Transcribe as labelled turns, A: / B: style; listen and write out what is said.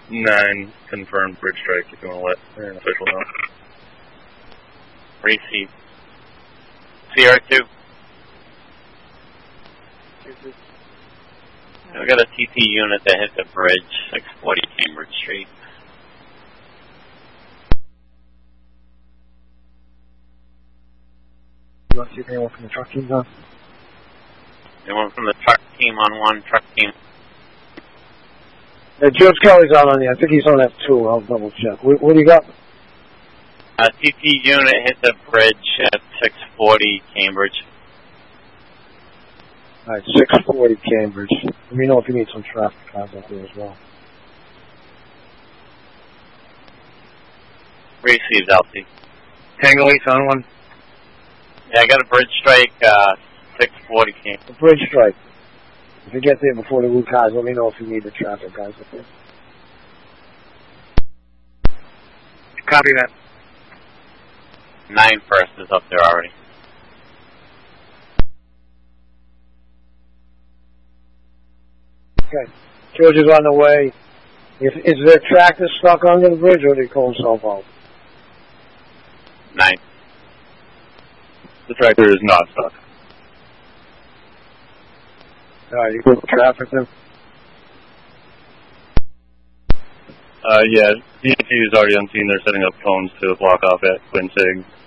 A: 9 confirmed bridge strike if you want to let an official know.
B: Receive. CR2. We got a TT unit that hit the bridge, 640 Cambridge Street.
C: You want to see anyone from the truck team on?
B: Anyone from the truck team on 1, truck team?
C: George Kelly's out on the, I think he's on F2, I'll double check. What do you got?
B: TT unit hit the bridge at 640 Cambridge.
C: Alright, 640 Cambridge. Let me know if you need some traffic cars out there as well.
B: Received, LT.
A: Tango 8's on 1.
B: Yeah, I got a bridge strike, 640 Cambridge.
C: The bridge strike. If you get there before the root cars, let me know if you need the traffic guys up there.
A: Copy that.
B: 9 first is up there already.
C: Okay. George is on the way. Is their tractor stuck under the bridge or did he pull himself out?
B: 9.
A: The tractor is not stuck.
C: Alright, you put traffic then?
A: Yeah, DNT is already on scene. They're setting up cones to block off at Quincy